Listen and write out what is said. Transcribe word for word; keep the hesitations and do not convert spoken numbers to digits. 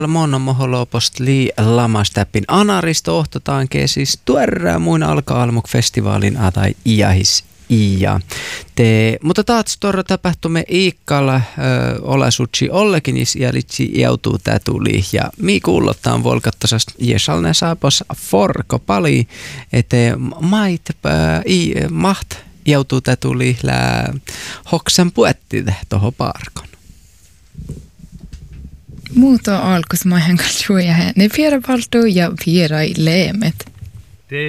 Monna moholopost lii lamastäppin anaristo ohtotaan siis tuerää muina alkaa almuk festivaalin atai iahis ja te, mutta taas tuolla tapahtumme iikkalla äh, olasutsi ollekinis ja litsi joutuu tää tuli ja mi kuulottaan volkattasast jesalne saapos forko pali ete mait äh, i maht joutuu tää tuli lää hoksan puetti toho parkon. Muuta alkus maihan kaljuja ne viera valtu ja viera leemet.